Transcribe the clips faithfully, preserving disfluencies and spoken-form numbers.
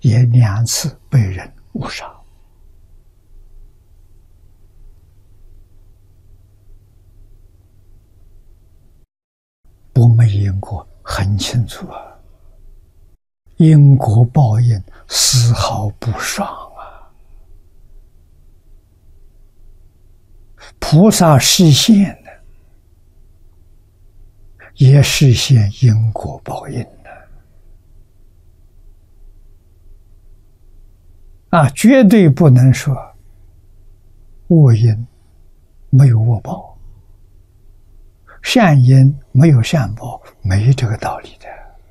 也两次被人误杀。我们因果很清楚啊，因果报应丝毫不爽啊。菩萨示现的，也实现因果报应的啊，绝对不能说恶因没有恶报，善因没有善报，没这个道理的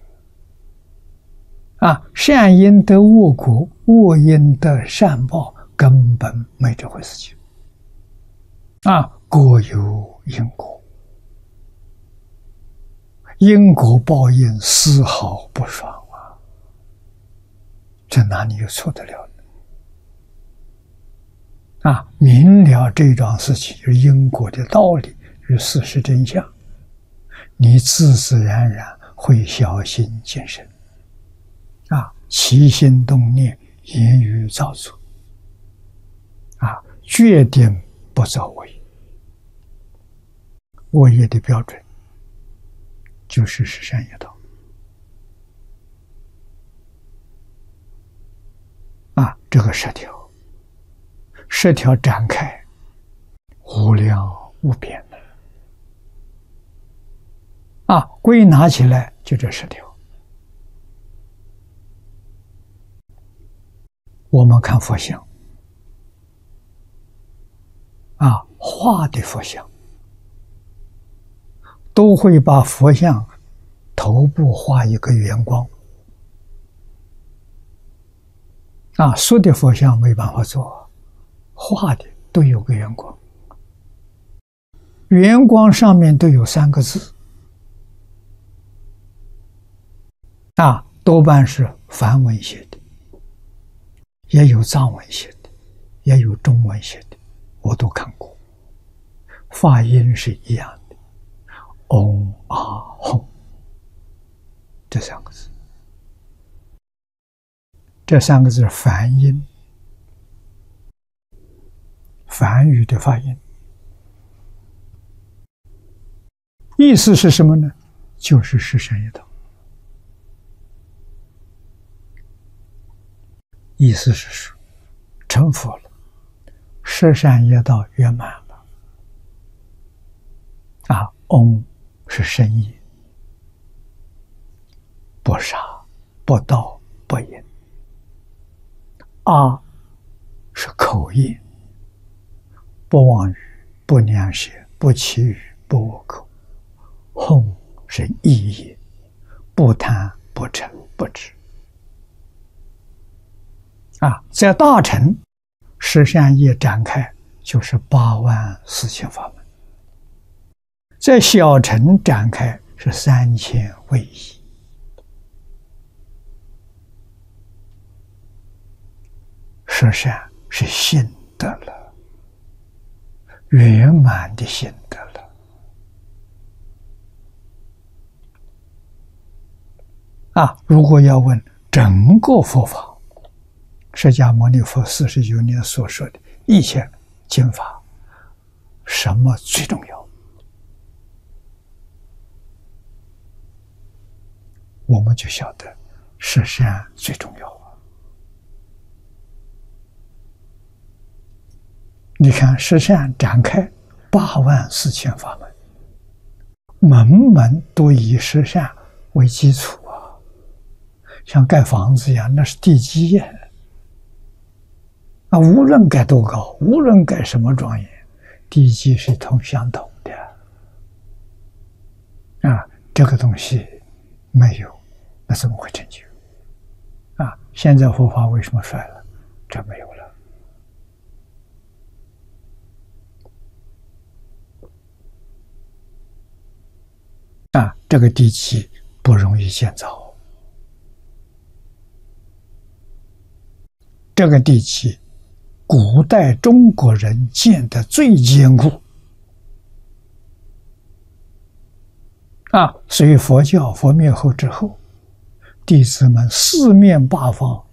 啊！善因得恶果，恶因得善报，根本没这回事情啊！各有因果，因果报应丝毫不爽啊！这哪里有错得了呢？啊，明了这桩事情就是因果的道理与事实真相，你自自然然会小心谨慎啊，起心动念，言语造作啊，决定不造恶业。恶业的标准就是十善业道啊，这个十条十条展开无量无边的啊，归纳起来就这十条。我们看佛像啊，画的佛像都会把佛像头部画一个圆光啊，塑的佛像没办法做，画的都有个圆光，圆光上面都有三个字啊，多半是梵文写的，也有藏文写的，也有中文写的，我都看过，发音是一样的，嗡啊吽，这三个字，这三个字是梵音，梵语的发音，意思是什么呢？就是十善业道。意思是说，成佛了，十善业道圆满了啊。嗡是身业，不杀不盗不淫；啊是口业，不妄语不良舌不绮语不恶口；吽是意业，不贪不嗔不痴。啊，在大乘十善业展开就是八万四千法门，在小乘展开是三千位一。十善是心得了，圆满的心得了啊！如果要问整个佛法，释迦牟尼佛四十九年所说的一切经法，什么最重要？我们就晓得十善最重要啊！你看十善展开八万四千法门，门门都以十善为基础啊，像盖房子一样，那是地基呀。啊，无论盖多高，无论盖什么庄严，地基是同相同的啊。这个东西没有，那怎么会成就啊？现在佛法为什么衰了？这没有了啊。这个地基不容易建造，这个地基古代中国人建的最坚固啊，所以佛教佛灭后之后，弟子们四面八方